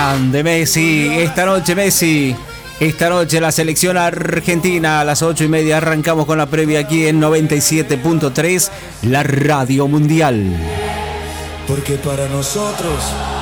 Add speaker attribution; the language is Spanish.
Speaker 1: Grande Messi, esta noche Messi, esta noche la selección argentina a las 8:30 arrancamos con la previa aquí en 97.3, la Radio Mundial.
Speaker 2: Porque para nosotros